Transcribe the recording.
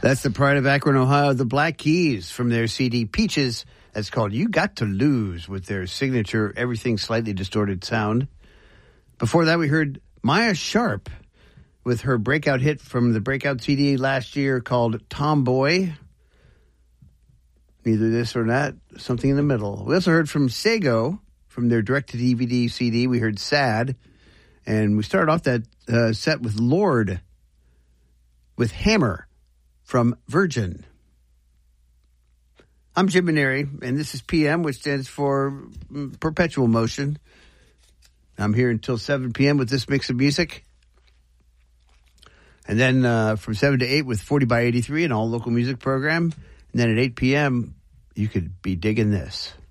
That's the pride of Akron, Ohio, the Black Keys from their CD Peaches. That's called You Got to Lose with their signature Everything Slightly Distorted sound. Before that, we heard Maya Sharp with her breakout hit from the breakout CD last year called Tomboy. Neither this or that, something in the middle. We also heard from Sego from their direct-to-DVD CD. We heard Sad. And we started off that set with Lord with Hammer from Virgin. I'm Jim Maneri, and this is PM, which stands for Perpetual Motion. I'm here until 7 p.m. with this mix of music. And then from 7 to 8 with 40 by 83, an all-local music program. And then at 8 p.m., you could be digging this.